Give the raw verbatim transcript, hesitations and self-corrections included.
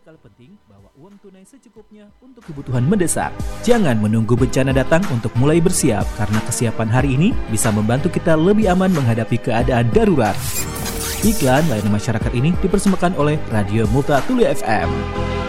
skala penting bawa uang tunai secukupnya untuk kebutuhan mendesak. Jangan menunggu bencana datang untuk mulai bersiap, karena kesiapan hari ini bisa membantu kita lebih aman menghadapi keadaan darurat. Iklan layanan masyarakat ini dipersembahkan oleh Radio Multatuli F M.